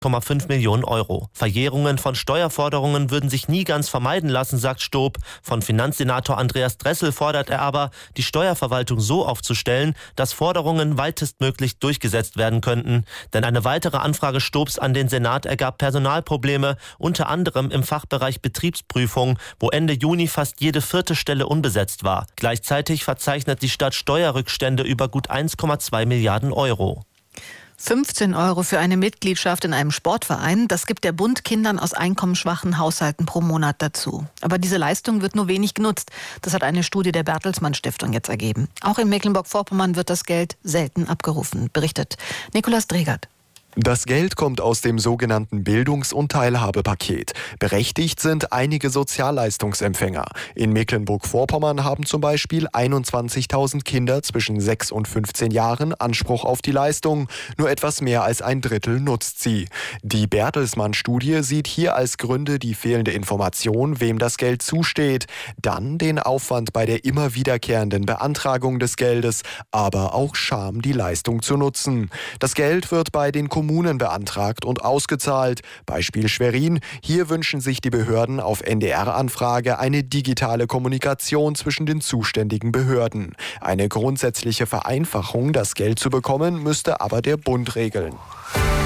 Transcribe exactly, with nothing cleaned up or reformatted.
Komma fünf Millionen Euro. Verjährungen von Steuerforderungen würden sich nie ganz vermeiden lassen, sagt Stob. Von Finanzsenator Andreas Dressel fordert er aber, die Steuerverwaltung so aufzustellen, dass Forderungen weitestmöglich durchgesetzt werden könnten. Denn eine weitere Anfrage Stobs an den Senat ergab Personalprobleme, unter anderem im Fachbereich Betriebsprüfung, wo Ende Juni fast jede vierte Stelle unbesetzt war. Gleichzeitig verzeichnet die Stadt Steuerrückstände über gut eins Komma zwei Milliarden Euro. fünfzehn Euro für eine Mitgliedschaft in einem Sportverein, das gibt der Bund Kindern aus einkommensschwachen Haushalten pro Monat dazu. Aber diese Leistung wird nur wenig genutzt. Das hat eine Studie der Bertelsmann Stiftung jetzt ergeben. Auch in Mecklenburg-Vorpommern wird das Geld selten abgerufen, berichtet Nikolaus Dregert. Das Geld kommt aus dem sogenannten Bildungs- und Teilhabepaket. Berechtigt sind einige Sozialleistungsempfänger. In Mecklenburg-Vorpommern haben zum Beispiel einundzwanzigtausend Kinder zwischen sechs und fünfzehn Jahren Anspruch auf die Leistung. Nur etwas mehr als ein Drittel nutzt sie. Die Bertelsmann-Studie sieht hier als Gründe die fehlende Information, wem das Geld zusteht, dann den Aufwand bei der immer wiederkehrenden Beantragung des Geldes, aber auch Scham, die Leistung zu nutzen. Das Geld wird bei den Kommunen beantragt und ausgezahlt. Beispiel Schwerin. Hier wünschen sich die Behörden auf N D R-Anfrage eine digitale Kommunikation zwischen den zuständigen Behörden. Eine grundsätzliche Vereinfachung, das Geld zu bekommen, müsste aber der Bund regeln.